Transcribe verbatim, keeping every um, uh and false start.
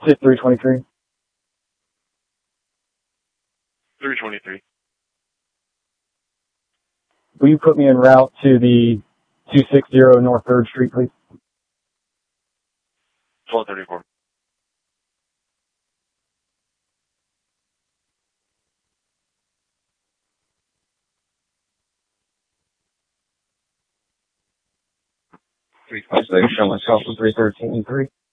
Sit three twenty-three. three twenty-three. Will you put me en route to the two sixty North third Street, please? twelve thirty-four. three five six, show myself from three thirteen three.